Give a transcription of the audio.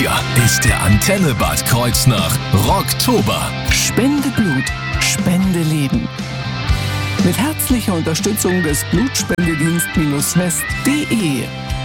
Hier ist der Antenne Bad Kreuznach Rocktober. Spende Blut, spende Leben. Mit herzlicher Unterstützung des Blutspendedienst-west.de